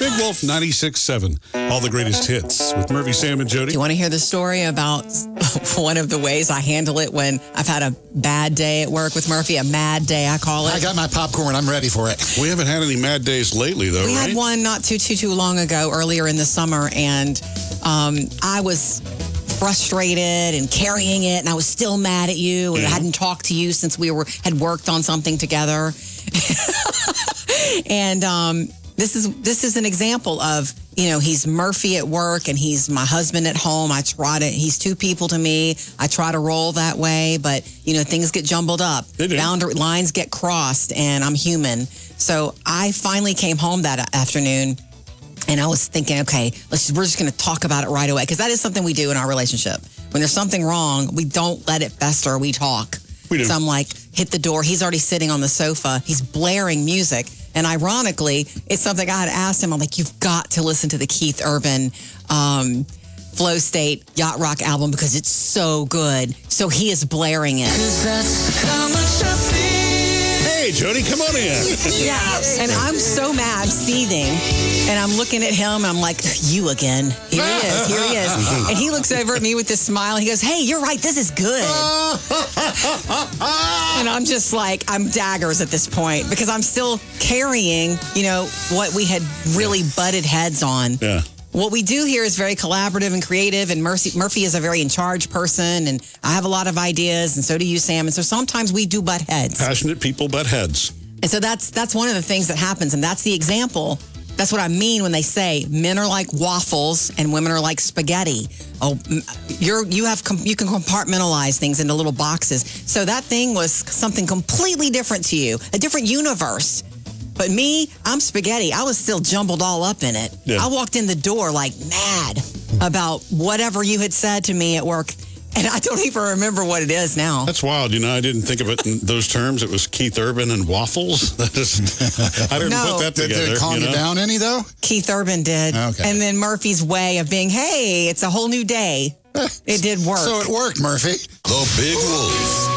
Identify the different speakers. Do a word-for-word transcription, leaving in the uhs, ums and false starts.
Speaker 1: Big Wolf ninety-six point seven. All the greatest hits with Murphy, Sam, and Jody.
Speaker 2: Do you want to hear the story about one of the ways I handle it when I've had a bad day at work with Murphy? A mad day, I call it.
Speaker 3: I got my popcorn. I'm ready for it.
Speaker 1: We haven't had any mad days lately, though,
Speaker 2: We
Speaker 1: right?
Speaker 2: had one not too, too, too long ago, earlier in the summer, and um, I was frustrated and carrying it, and I was still mad at you, and
Speaker 1: Yeah.
Speaker 2: I hadn't talked to you since we were had worked on something together. and um, this is this is an example of, you know, he's Murphy at work and he's my husband at home. I try to, he's two people to me. I try to roll that way, but, you know, things get jumbled up.
Speaker 1: They do.
Speaker 2: Boundary lines get crossed, and I'm human. So I finally came home that afternoon, and I was thinking, okay, let's we're just going to talk about it right away, because that is something we do in our relationship. When there's something wrong, we don't let it fester. We talk.
Speaker 1: We do.
Speaker 2: So I'm like, hit the door. He's already sitting on the sofa. He's blaring music. And ironically, it's something I had asked him. I'm like, you've got to listen to the Keith Urban um, Flow State Yacht Rock album because it's so good. So he is blaring it.
Speaker 1: Hey, Jody, come on in.
Speaker 2: Yeah. And I'm so mad, seething. And I'm looking at him, and I'm like, you again. Here he is. Here he is. And he looks over at me with this smile. He goes, hey, you're right. This is good. And I'm just like, I'm daggers at this point because I'm still carrying, you know, what we had really butted heads on.
Speaker 1: Yeah.
Speaker 2: What we do here is very collaborative and creative, and Murphy, Murphy is a very in-charge person, and I have a lot of ideas, and so do you, Sam. And so sometimes we do butt heads.
Speaker 1: Passionate people butt heads.
Speaker 2: And so that's that's one of the things that happens, and that's the example. That's what I mean when they say men are like waffles and women are like spaghetti. Oh, you're you have you can compartmentalize things into little boxes. So that thing was something completely different to you, a different universe. But me, I'm spaghetti. I was still jumbled all up in it.
Speaker 1: Yeah.
Speaker 2: I walked in the door like mad about whatever you had said to me at work. And I don't even remember what it is now.
Speaker 1: That's wild. You know, I didn't think of it in those terms. It was Keith Urban and waffles. That is, I didn't
Speaker 2: No.
Speaker 1: put that
Speaker 3: Did,
Speaker 1: together.
Speaker 3: did it calm you,
Speaker 1: know?
Speaker 3: down any, though?
Speaker 2: Keith Urban did.
Speaker 3: Okay.
Speaker 2: And then Murphy's way of being, hey, it's a whole new day. It did work.
Speaker 3: So it worked, Murphy.
Speaker 4: The Big Wolf.